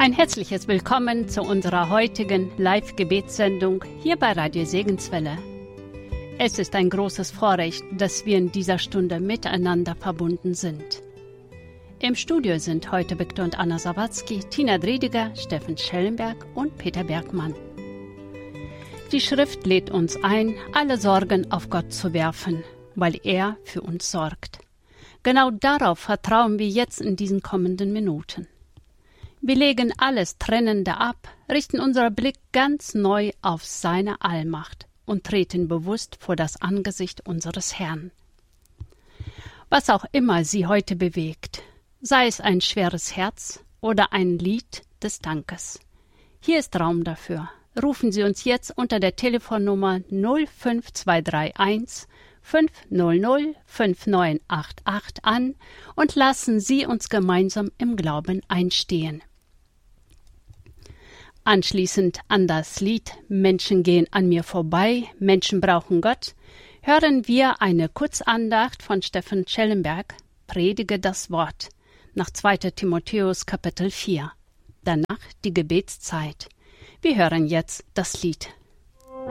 Ein herzliches Willkommen zu unserer heutigen Live-Gebetssendung hier bei Radio Segenswelle. Es ist ein großes Vorrecht, dass wir in dieser Stunde miteinander verbunden sind. Im Studio sind heute Viktor und Anna Sawatzki, Tina Driediger, Steffen Schellenberg und Peter Bergmann. Die Schrift lädt uns ein, alle Sorgen auf Gott zu werfen, weil er für uns sorgt. Genau darauf vertrauen wir jetzt in diesen kommenden Minuten. Wir legen alles Trennende ab, richten unseren Blick ganz neu auf seine Allmacht und treten bewusst vor das Angesicht unseres Herrn. Was auch immer Sie heute bewegt, sei es ein schweres Herz oder ein Lied des Dankes. Hier ist Raum dafür. Rufen Sie uns jetzt unter der Telefonnummer 05231 500 5988 an und lassen Sie uns gemeinsam im Glauben einstehen. Anschließend an das Lied »Menschen gehen an mir vorbei, Menschen brauchen Gott« hören wir eine Kurzandacht von Steffen Schellenberg, »Predige das Wort«, nach 2. Timotheus Kapitel 4. Danach die Gebetszeit. Wir hören jetzt das Lied.